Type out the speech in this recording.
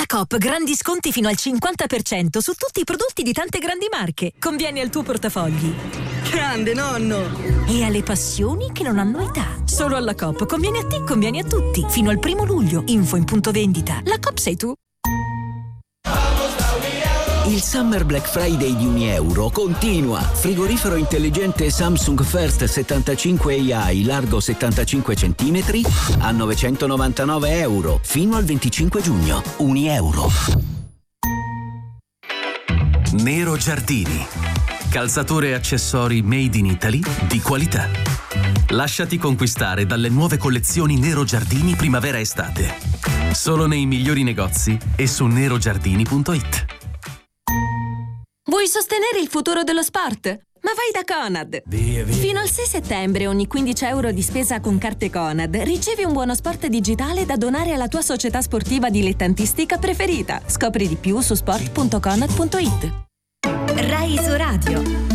Coop grandi sconti fino al 50% su tutti i prodotti di tante grandi marche. Conviene al tuo portafogli. Grande nonno! E alle passioni che non hanno età. Solo alla Coop conviene a te, conviene a tutti. Fino al 1 luglio. Info in punto vendita. La Coop sei tu. Il Summer Black Friday di €1 continua. Frigorifero intelligente Samsung First 75 AI largo 75 cm a €999 fino al 25 giugno. €1. Nero Giardini. Calzature e accessori made in Italy di qualità. Lasciati conquistare dalle nuove collezioni Nero Giardini primavera-estate. Solo nei migliori negozi e su nerogiardini.it. Vuoi sostenere il futuro dello sport? Ma vai da Conad! Fino al 6 settembre ogni €15 di spesa con carte Conad ricevi un buono sport digitale da donare alla tua società sportiva dilettantistica preferita. Scopri di più su sport.conad.it. Rai Iso Radio.